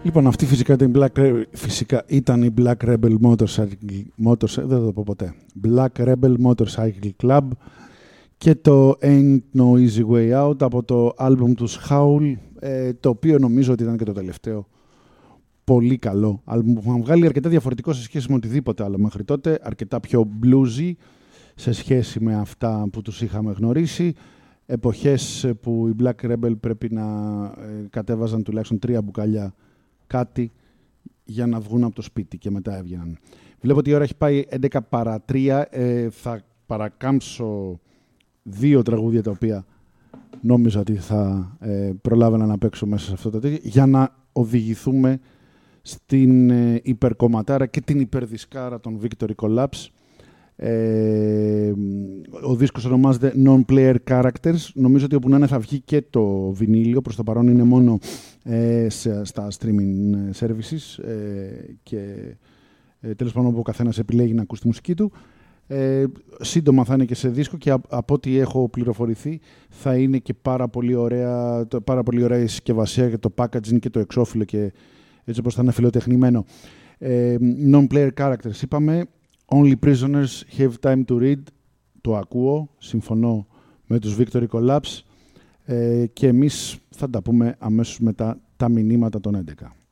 Λοιπόν, αυτή φυσικά ήταν η Black Rebel δεν θα το πω ποτέ. Black Rebel Motorcycle Club και το Ain't No Easy Way Out από το άλμπουμ του Howl, το οποίο νομίζω ότι ήταν και το τελευταίο πολύ καλό άλμπουμ που είχαν βγάλει, αρκετά διαφορετικό σε σχέση με οτιδήποτε άλλο μέχρι τότε, αρκετά πιο bluesy σε σχέση με αυτά που τους είχαμε γνωρίσει, εποχές που οι Black Rebel πρέπει να κατέβαζαν τουλάχιστον 3 μπουκάλια κάτι για να βγουν από το σπίτι και μετά έβγαιναν. Βλέπω ότι η ώρα έχει πάει 11 παρά 3, θα παρακάμψω 2 τραγούδια τα οποία νόμιζα ότι θα προλάβαινα να παίξω μέσα σε αυτό το τέτοιο για να οδηγηθούμε στην υπερκομματάρα και την υπερδισκάρα των Victory Collapse. Ο δίσκος ονομάζεται Non-Player Characters. Νομίζω ότι όπου να είναι θα βγει και το βινίλιο. Προς το παρόν είναι μόνο στα streaming services και τέλος πάντων όπου ο καθένας επιλέγει να ακούσει τη μουσική του. Σύντομα θα είναι και σε δίσκο και από ό,τι έχω πληροφορηθεί θα είναι και πάρα πολύ ωραία η συσκευασία και το packaging και το εξώφυλλο και έτσι όπως θα είναι φιλοτεχνημένο. Non-player characters είπαμε. Only prisoners have time to read. Το ακούω, συμφωνώ με τους Victory Collapse και εμείς θα τα πούμε αμέσως μετά τα μηνύματα των 11.